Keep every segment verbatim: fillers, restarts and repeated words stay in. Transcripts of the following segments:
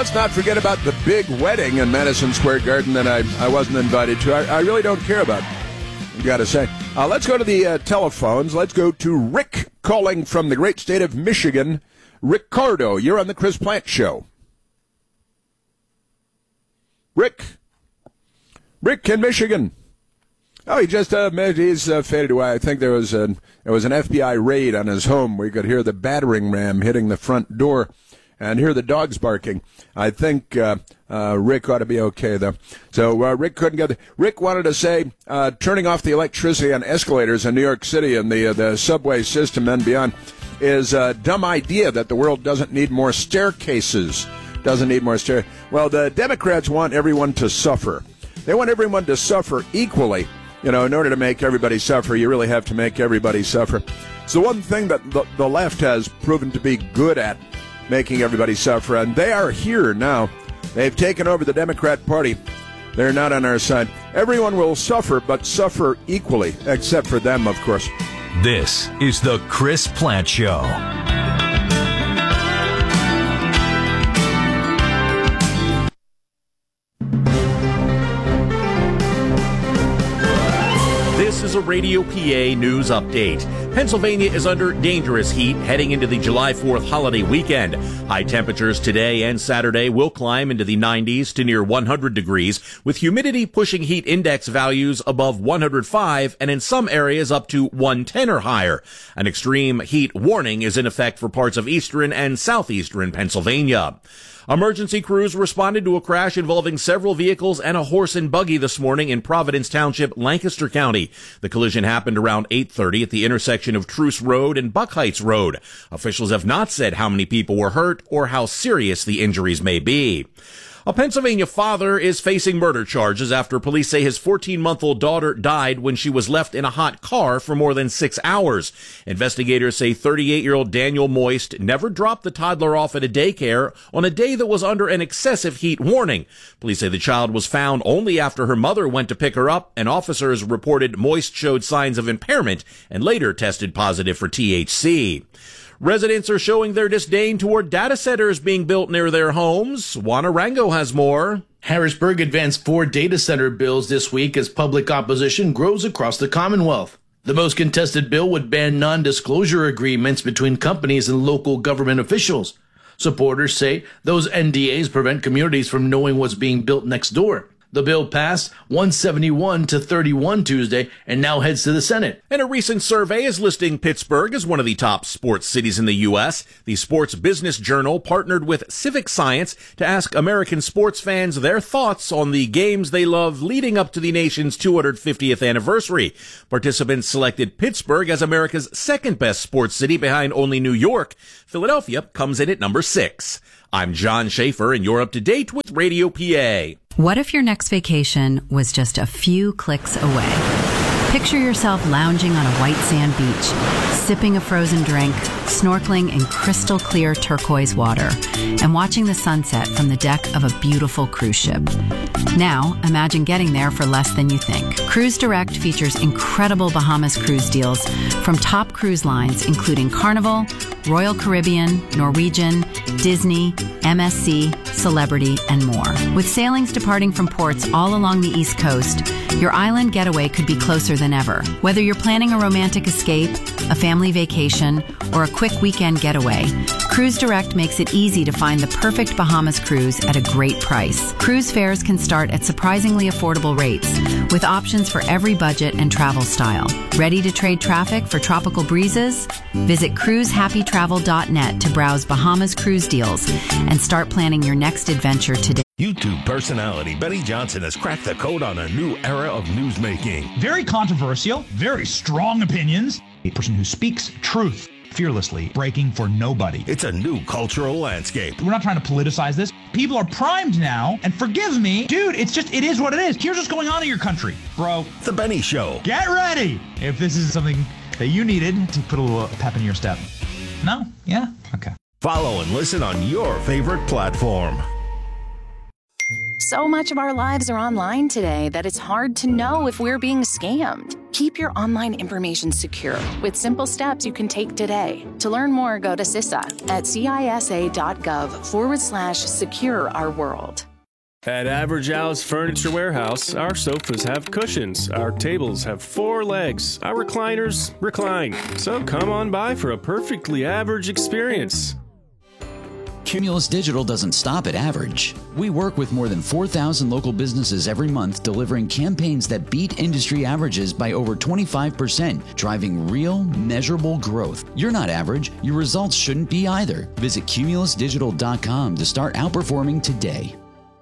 let's not forget about the big wedding in Madison Square Garden that I, I wasn't invited to. I, I really don't care about, you got to say. Uh, let's go to the uh, telephones. Let's go to Rick calling from the great state of Michigan. Ricardo, you're on the Chris Plante Show. Rick. Rick in Michigan. Oh, he just uh, he's uh, faded away. I think there was a there was an F B I raid on his home. We could hear the battering ram hitting the front door and hear the dogs barking. I think uh, uh, Rick ought to be okay, though. So uh, Rick couldn't get the, Rick wanted to say uh, turning off the electricity on escalators in New York City and the uh, the subway system and beyond is a dumb idea, that the world doesn't need more staircases. Doesn't need more stair. Well, the Democrats want everyone to suffer. They want everyone to suffer equally. You know, in order to make everybody suffer, you really have to make everybody suffer. It's the one thing that the, the left has proven to be good at, making everybody suffer, and they are here now. They've taken over the Democrat Party. They're not on our side. Everyone will suffer, but suffer equally, except for them, of course. This is the Chris Plante Show. This is a Radio P A news update. Pennsylvania is under dangerous heat heading into the July fourth holiday weekend. High temperatures today and Saturday will climb into the nineties to near one hundred degrees, with humidity pushing heat index values above one hundred five and in some areas up to one ten or higher. An extreme heat warning is in effect for parts of eastern and southeastern Pennsylvania. Emergency crews responded to a crash involving several vehicles and a horse and buggy this morning in Providence Township, Lancaster County. The collision happened around eight thirty at the intersection of Truce Road and Buck Heights Road. Officials have not said how many people were hurt or how serious the injuries may be. A Pennsylvania father is facing murder charges after police say his fourteen-month-old daughter died when she was left in a hot car for more than six hours. Investigators say thirty-eight-year-old Daniel Moist never dropped the toddler off at a daycare on a day that was under an excessive heat warning. Police say the child was found only after her mother went to pick her up, and officers reported Moist showed signs of impairment and later tested positive for T H C. Residents are showing their disdain toward data centers being built near their homes. Juan Arango has more. Harrisburg advanced four data center bills this week as public opposition grows across the Commonwealth. The most contested bill would ban non-disclosure agreements between companies and local government officials. Supporters say those N D As prevent communities from knowing what's being built next door. The bill passed one seventy-one to thirty-one Tuesday and now heads to the Senate. And a recent survey is listing Pittsburgh as one of the top sports cities in the U S. The Sports Business Journal partnered with Civic Science to ask American sports fans their thoughts on the games they love leading up to the nation's two hundred fiftieth anniversary. Participants selected Pittsburgh as America's second best sports city behind only New York. Philadelphia comes in at number six. I'm John Schaefer, and you're up to date with Radio P A. What if your next vacation was just a few clicks away? Picture yourself lounging on a white sand beach, sipping a frozen drink, snorkeling in crystal clear turquoise water, and watching the sunset from the deck of a beautiful cruise ship. Now, imagine getting there for less than you think. Cruise Direct features incredible Bahamas cruise deals from top cruise lines including Carnival, Royal Caribbean, Norwegian, Disney, M S C, Celebrity, and more. With sailings departing from ports all along the East Coast, your island getaway could be closer than ever. Whether you're planning a romantic escape, a family vacation, or a quick weekend getaway, Cruise Direct makes it easy to find the perfect Bahamas cruise at a great price. Cruise fares can start at surprisingly affordable rates, with options for every budget and travel style. Ready to trade traffic for tropical breezes? Visit cruise happy travel dot net to browse Bahamas cruise deals and start planning your next adventure today. YouTube personality Benny Johnson has cracked the code on a new era of newsmaking. Very controversial, very strong opinions. A person who speaks truth fearlessly, breaking for nobody. It's a new cultural landscape. We're not trying to politicize this. People are primed now, and forgive me, dude, it's just, it is what it is. Here's what's going on in your country, bro. The Benny Show. Get ready if this is something that you needed to put a little pep in your step. No? Yeah? Okay. Follow and listen on your favorite platform. So much of our lives are online today that it's hard to know if we're being scammed. Keep your online information secure with simple steps you can take today. To learn more, go to C I S A at cisa.gov forward slash secure our world. At Average Al's Furniture Warehouse, our sofas have cushions, our tables have four legs, our recliners recline. So come on by for a perfectly average experience. Cumulus Digital doesn't stop at average. We work with more than four thousand local businesses every month, delivering campaigns that beat industry averages by over twenty-five percent, driving real, measurable growth. You're not average. Your results shouldn't be either. Visit cumulus digital dot com to start outperforming today.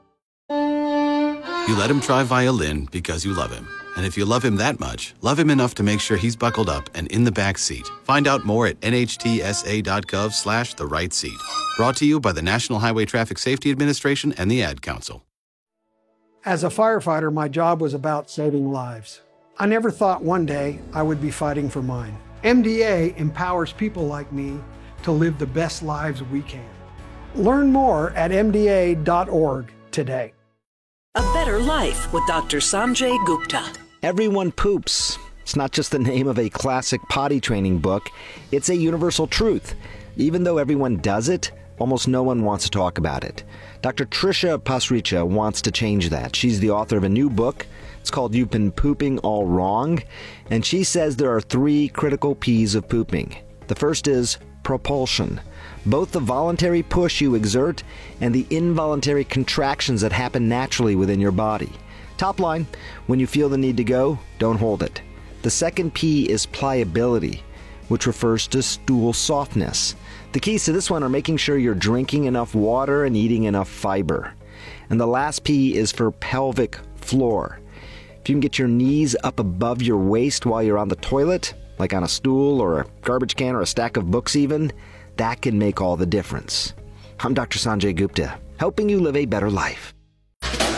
You let him try violin because you love him. And if you love him that much, love him enough to make sure he's buckled up and in the back seat. Find out more at nhtsa.gov slash the right seat. Brought to you by the National Highway Traffic Safety Administration and the Ad Council. As a firefighter, my job was about saving lives. I never thought one day I would be fighting for mine. M D A empowers people like me to live the best lives we can. Learn more at m d a dot org today. A Better Life with Doctor Sanjay Gupta. Everyone poops. It's not just the name of a classic potty training book. It's a universal truth. Even though everyone does it, almost no one wants to talk about it. Doctor Trisha Pasricha wants to change that. She's the author of a new book. It's called You've Been Pooping All Wrong. And she says there are three critical P's of pooping. The first is propulsion. Both the voluntary push you exert and the involuntary contractions that happen naturally within your body. Top line, when you feel the need to go, don't hold it. The second P is pliability, which refers to stool softness. The keys to this one are making sure you're drinking enough water and eating enough fiber. And the last P is for pelvic floor. If you can get your knees up above your waist while you're on the toilet, like on a stool or a garbage can or a stack of books even, that can make all the difference. I'm Doctor Sanjay Gupta, helping you live a better life.